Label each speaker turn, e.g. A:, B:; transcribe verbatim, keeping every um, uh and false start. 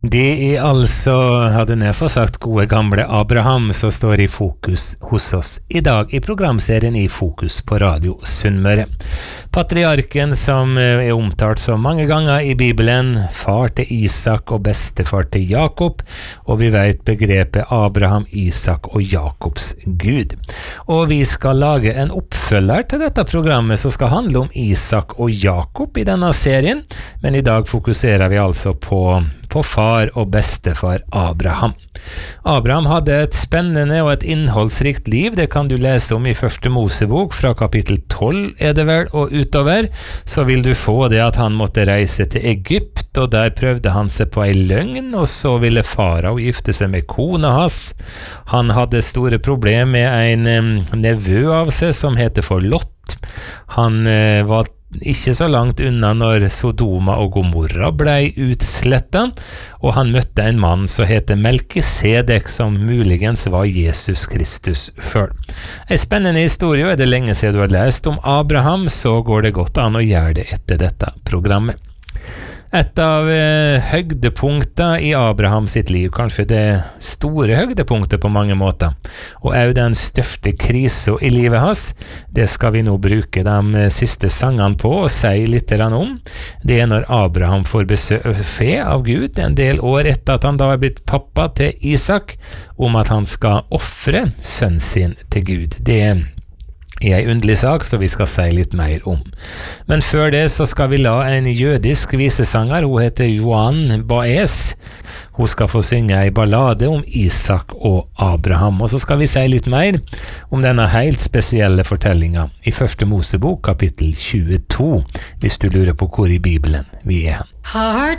A: Det er altså, hadde jeg fått sagt, gode gamle Abraham som står i fokus hos oss i dag i programserien I Fokus på Radio Sunnmøre. Patriarken som er omtalt så mange ganger i Bibelen, far til Isak og bestefar til Jakob, og vi vet begrepet Abraham, Isak og Jakobs Gud. Og vi skal lage en oppfølger til dette programmet som skal handle om Isak og Jakob i denne serien, men i dag fokuserer vi altså på på far og bestefar Abraham. Abraham hadde et spennende og et innholdsrikt liv, det kan du lese om i første Mosebok fra kapittel tolv er det vel, og utover, så vil du få det at han måtte reise til Egypt, og der prøvde han seg på en løgn, og så ville farao gifte seg med kona hans. Han hadde store problemer med en um, nevø av seg som heter for Lot. Han uh, var ikke så langt unna når Sodoma og Gomorra ble utslettet, og han møtte en mann som heter Melkisedek, som muligens var Jesus Kristus selv. En spennende historie, og er det lenge siden du har lest om Abraham, så går det godt an å gjøre det etter dette programmet. Et av eh, høydepunkter i Abraham sitt liv, kanskje det store høydepunktet på mange måter, og er jo den største krisen i livet hans, det skal vi nå bruke de siste sangene på og si litt om. Det er når Abraham får befal av Gud en del år etter at han da er blitt pappa til Isak, om at han skal offre sønnen sin til Gud. Det er i en underlig sak, så vi skal si litt mer om. Men før det så skal vi la en jødisk visesanger, hun heter Joan Baez, hun skal få synge en ballade om Isak og Abraham, og så skal vi si litt mer om denne helt spesielle fortellingen i første Mosebok kapittel tjueto, hvis du lurer på hvor i Bibelen vi er hen.
B: Heart